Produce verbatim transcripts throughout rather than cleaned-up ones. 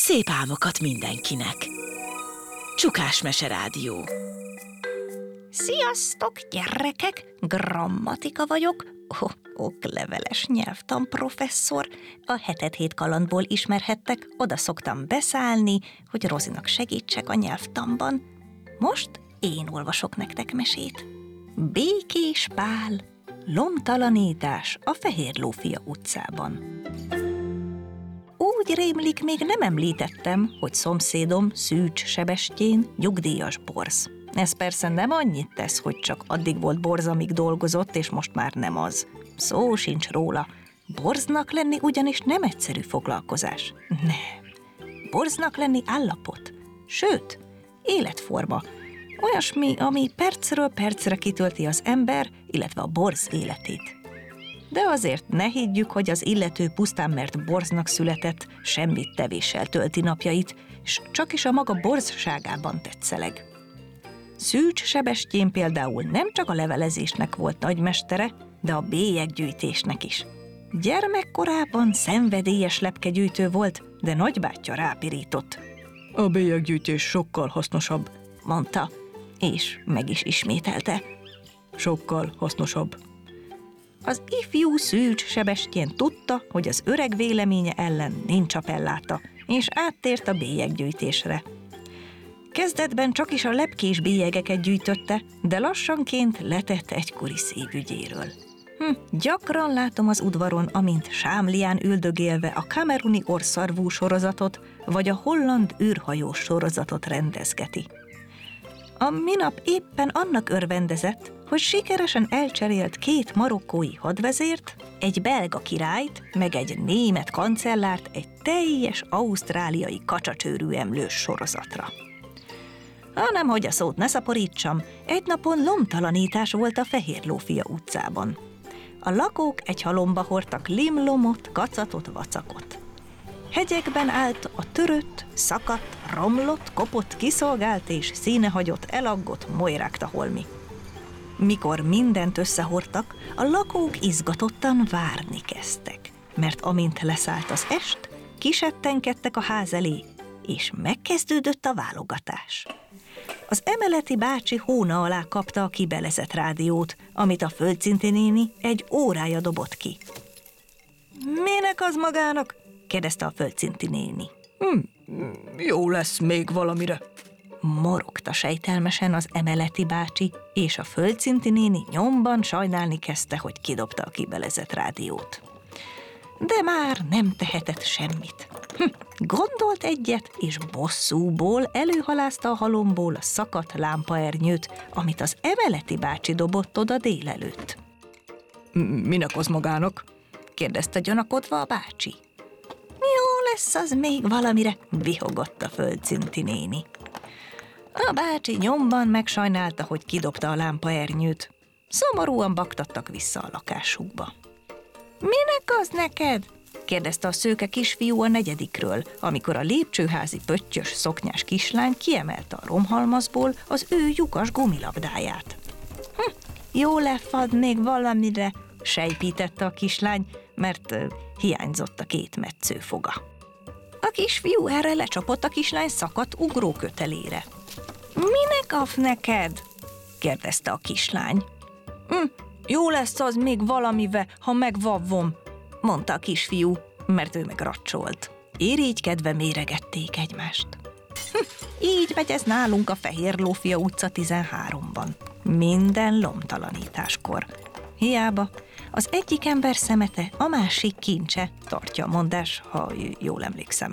Szép álmokat mindenkinek! Csukás Mese Rádió. Sziasztok, gyerekek! Grammatika vagyok, oh, okleveles nyelvtanprofesszor. A hetet hét kalandból ismerhettek, oda szoktam beszállni, hogy Rozinak segítsek a nyelvtanban. Most én olvasok nektek mesét. Békés Pál, lomtalanítás a Fehérlófia utcában. Úgy rémlik, még nem említettem, hogy szomszédom Szűcs Sebestyén nyugdíjas borz. Ez persze nem annyit tesz, hogy csak addig volt borz, amíg dolgozott, és most már nem az. Szó sincs róla. Borznak lenni ugyanis nem egyszerű foglalkozás. Nem. Borznak lenni állapot. Sőt, életforma. Olyasmi, ami percről percre kitölti az ember, illetve a borz életét. De azért ne higgyük, hogy az illető pusztán mert borznak született, semmit tevéssel tölti napjait, és csak is a maga borzságában tetszeleg. Szűcs Sebestyén például nem csak a levelezésnek volt nagymestere, de a bélyeggyűjtésnek is. Gyermekkorában szenvedélyes lepkegyűjtő volt, de nagybátyja rápirított. A bélyeggyűjtés sokkal hasznosabb, mondta, és meg is ismételte. Sokkal hasznosabb. Az ifjú Szűcs Sebestyén tudta, hogy az öreg véleménye ellen nincs appelláta, és áttért a bélyeggyűjtésre. Kezdetben csak is a lepkés bélyegeket gyűjtötte, de lassanként letett egykori szívügyéről. Hm, gyakran látom az udvaron, amint sámlián üldögélve a kameruni orrszarvú sorozatot, vagy a holland űrhajós sorozatot rendezgeti. A minap éppen annak örvendezett, hogy sikeresen elcserélt két marokkói hadvezért, egy belga királyt, meg egy német kancellárt egy teljes ausztráliai kacsacsőrű emlős sorozatra. Hanem, hogy a szót ne szaporítsam, egy napon lomtalanítás volt a Fehérlófia utcában. A lakók egy halomba hordtak limlomot, kacatot, vacakot. Hegyekben állt a törött, szakadt, romlott, kopott, kiszolgált és színehagyott, elaggott, molyrágta holmi. Mikor mindent összehordtak, a lakók izgatottan várni kezdtek, mert amint leszállt az est, kisettenkedtek a ház elé, és megkezdődött a válogatás. Az emeleti bácsi hóna alá kapta a kibelezett rádiót, amit a Földszinti néni egy órája dobott ki. Minek az magának? kérdezte a Földszinti néni. Hm, jó lesz még valamire, morogta sejtelmesen az emeleti bácsi, és a Földszinti néni nyomban sajnálni kezdte, hogy kidobta a kibelezett rádiót. De már nem tehetett semmit. Hm, gondolt egyet, és bosszúból előhalázta a halomból a szakadt lámpaernyőt, amit az emeleti bácsi dobott oda délelőtt. Minek az magának? kérdezte gyanakodva a bácsi. Jó lesz az még valamire, vihogott a Földszinti néni. A bácsi nyomban megsajnálta, hogy kidobta a lámpaernyőt. Szomorúan baktattak vissza a lakásukba. Minek az neked? kérdezte a szőke kisfiú a negyedikről, amikor a lépcsőházi pöttyös szoknyás kislány kiemelte a romhalmazból az ő lyukas gumilabdáját. Hm, jó lefad még valamire, sejpítette a kislány, mert uh, hiányzott a két metszőfoga. A kisfiú erre lecsapott a kislány szakadt ugrókötelére. Minek af neked? kérdezte a kislány. Hm, jó lesz az még valamive, ha megvavvom, mondta a kisfiú, mert ő meg racsolt. Irigykedve méregették egymást. Hm, így megy ez nálunk a Fehérlófia utca tizenháromban. Minden lomtalanításkor. Hiába, az egyik ember szemete a másik kincse, tartja a mondás, ha jól emlékszem.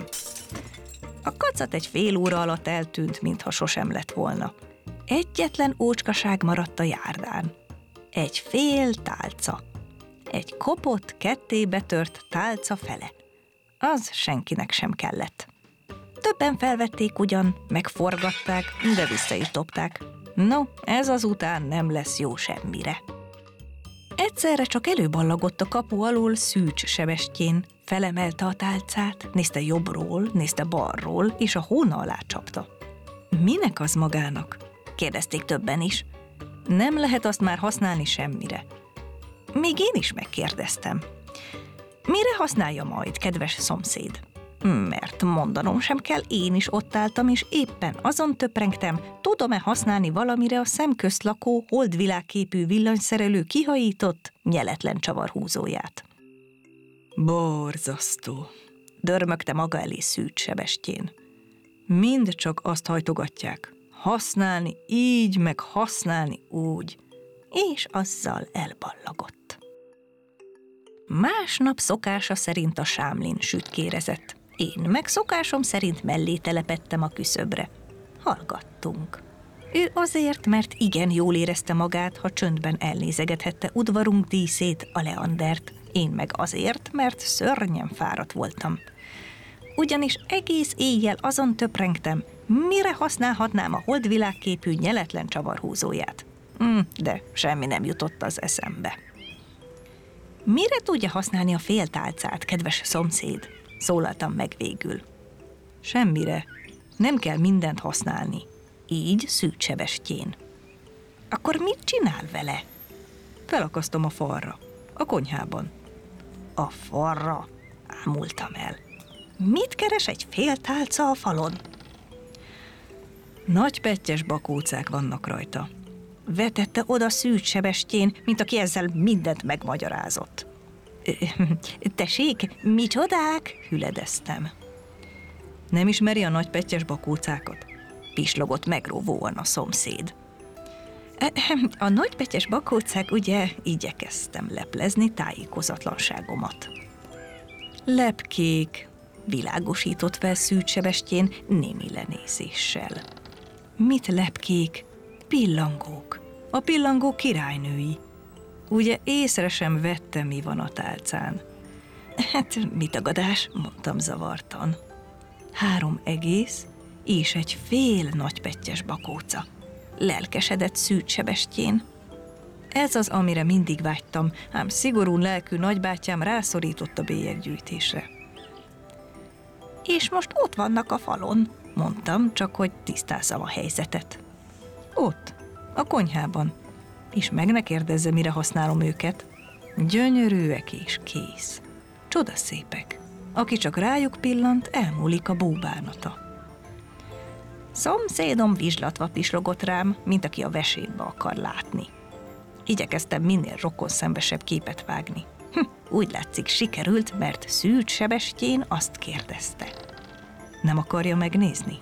A kacat egy fél óra alatt eltűnt, mintha sosem lett volna. Egyetlen ócskaság maradt a járdán. Egy fél tálca. Egy kopott, kettébetört tálca fele. Az senkinek sem kellett. Többen felvették ugyan, megforgatták, de vissza is dobták. No, ez azután nem lesz jó semmire. Egyszerre csak előballagott a kapu alól Szűcs Sebestyén, felemelte a tálcát, nézte jobbról, nézte balról, és a hóna alá csapta. Minek az magának? kérdezték többen is. Nem lehet azt már használni semmire. Még én is megkérdeztem. Mire használja majd, kedves szomszéd? Mert mondanom sem kell, én is ott álltam, és éppen azon töprengtem, tudom-e használni valamire a szemközt lakó, holdvilágképű villanyszerelő kihajított, nyeletlen csavarhúzóját. Borzasztó. Dörmögte maga elé Szűcs Sebestyén. Mind csak azt hajtogatják. Használni így, meg használni úgy. És azzal elballagott. Másnap szokása szerint a sámlin sütkérezett. Én meg szokásom szerint mellé telepettem a küszöbre. Hallgattunk. Ő azért, mert igen jól érezte magát, ha csöndben elnézegethette udvarunk díszét, a leandert. Én meg azért, mert szörnyen fáradt voltam. Ugyanis egész éjjel azon töprengtem, mire használhatnám a holdvilágképű nyeletlen csavarhúzóját. Hm, de semmi nem jutott az eszembe. Mire tudja használni a féltálcát, kedves szomszéd? Szólaltam meg végül. Semmire. Nem kell mindent használni. Így Szűcs Sebestyén. Akkor mit csinál vele? Felakasztom a falra. A konyhában. A falra? Ámultam el. Mit keres egy féltálca a falon? Nagy pettyes bakócák vannak rajta. Vetette oda Szűcs Sebestyén, mint aki ezzel mindent megmagyarázott. Tessék, micsodák? Hüledeztem. Nem ismeri a nagy pettyes bakócákat? Pislogott megróvóan a szomszéd. A nagy pettyes bakócák, ugye, igyekeztem leplezni tájékozatlanságomat. Lepkék, világosított fel Szűcs Sebestyén némi lenézéssel. Mit lepkék? Pillangók. A pillangók királynői. Ugye észre sem vettem, mi van a tálcán. Hát, mit tagadás, mondtam zavartan. Három egész és egy fél nagypettyes bakóca. Lelkesedett Szűcs Sebestyén. Ez az, amire mindig vágytam, ám szigorú lelkű nagybátyám rászorított a bélyeggyűjtésre. És most ott vannak a falon, mondtam, csak hogy tisztázzam a helyzetet. Ott, a konyhában. És meg ne kérdezze, mire használom őket. Gyönyörűek és kész. Csodaszépek. Aki csak rájuk pillant, elmúlik a búbánata. Szomszédom vizslatva pislogott rám, mint aki a vesébe akar látni. Igyekeztem minél rokonszembesebb képet vágni. Hm, úgy látszik, sikerült, mert Szűcs Sebestyén azt kérdezte. Nem akarja megnézni?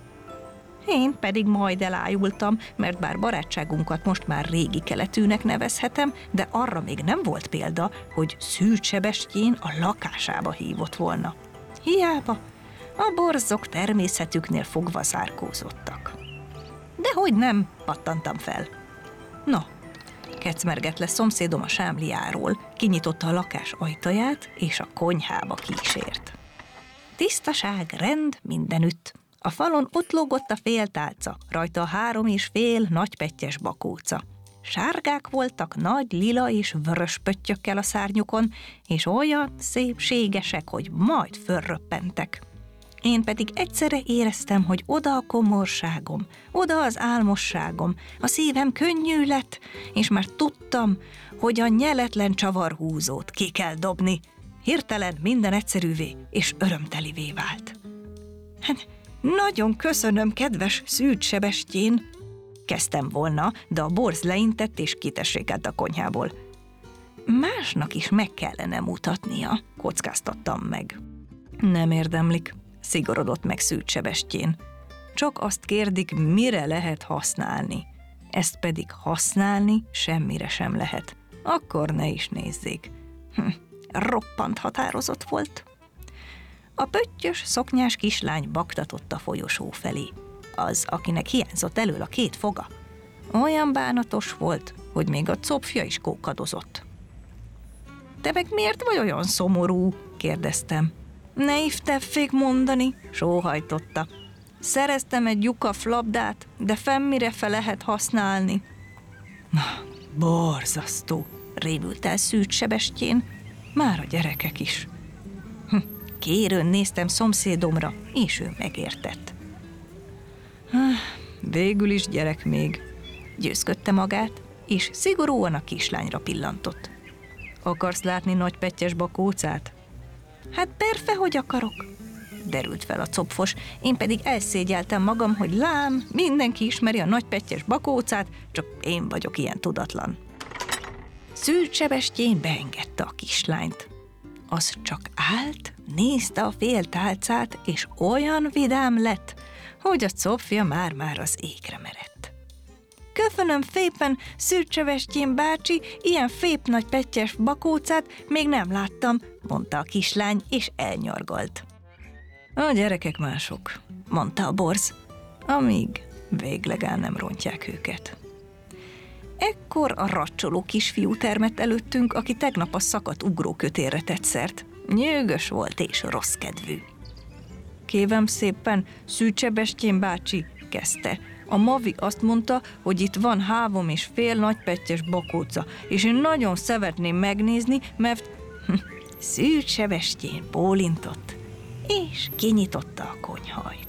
Én pedig majd elájultam, mert bár barátságunkat most már régi keletűnek nevezhetem, de arra még nem volt példa, hogy Szűcs Sebestyén a lakásába hívott volna. Hiába, a borzok természetüknél fogva zárkózottak. Dehogy nem, pattantam fel. Na, kecmergett le szomszédom a sámliáról, kinyitotta a lakás ajtaját, és a konyhába kísért. Tisztaság, rend mindenütt. A falon ott lógott a féltálca, rajta a három és fél nagypettyes bakóca. Sárgák voltak nagy lila és vörös pöttyökkel a szárnyukon, és olyan szépségesek, hogy majd fölröppentek. Én pedig egyszerre éreztem, hogy oda a komorságom, oda az álmosságom, a szívem könnyű lett, és már tudtam, hogy a nyeletlen csavarhúzót ki kell dobni. Hirtelen minden egyszerűvé és örömtelivé vált. Hát, nagyon köszönöm, kedves Szűcs Sebestyén, kezdtem volna, de a borz leintett és kitessékelt a konyhából. Másnak is meg kellene mutatnia, kockáztattam meg. Nem érdemlik, szigorodott meg Szűcs Sebestyén. Csak azt kérdik, mire lehet használni. Ezt pedig használni semmire sem lehet. Akkor ne is nézzék. Hm, roppant határozott volt. A pöttyös, szoknyás kislány baktatott a folyosó felé. Az, akinek hiányzott elől a két foga. Olyan bánatos volt, hogy még a copfja is kókadozott. Te meg miért vagy olyan szomorú? Kérdeztem. Ne ifteffék mondani, sóhajtotta. Szereztem egy lyukaf labdát, de fennmire fel lehet használni. Na, borzasztó, rémült el Szűcs Sebestyén. Már a gyerekek is. Hm, kérőn néztem szomszédomra, és ő megértett. Végül is gyerek még, győzködte magát, és szigorúan a kislányra pillantott. Akarsz látni nagy pettyes bakócát? Hát persze, hogy akarok. derült fel a copfos, én pedig elszégyeltem magam, hogy lám, mindenki ismeri a nagypettyes bakócát, csak én vagyok ilyen tudatlan. Szűcs Sebestyén beengedte a kislányt. Az csak állt, nézte a fél tálcát, és olyan vidám lett, hogy a copfja már-már az égre merett. Köszönöm szépen, Szűcs Sebestyén bácsi, ilyen szép nagy pettyes bakócát még nem láttam, mondta a kislány, és elnyargalt. A gyerekek mások, mondta a borz, amíg végleg el nem rontják őket. Ekkor a racsoló kisfiú termett előttünk, aki tegnap a szakadt ugrókötélre tett szert. Nyűgös volt és rossz kedvű. Kérem szépen, Szűcs Sebestyén bácsi, kezdte. A Mavi azt mondta, hogy itt van három és fél nagypettyes bakóca, és én nagyon szeretném megnézni, mert... Szűcs Sebestyén bólintott, és kinyitotta a konyhajt.